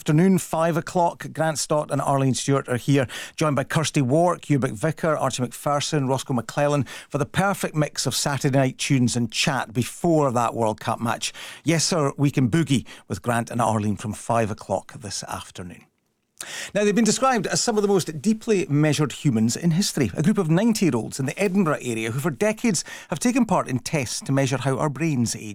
afternoon, 5 o'clock. Grant Stott and Arlene Stewart are here, joined by Kirsty Wark, Hugh McVicker, Archie McPherson, Roscoe McClellan, for the perfect mix of Saturday night tunes and chat before that World Cup match. Yes, sir, we can boogie with Grant and Arlene from 5 o'clock this afternoon. Now, they've been described as some of the most deeply measured humans in history. A group of 90-year-olds in the Edinburgh area who for decades have taken part in tests to measure how our brains age.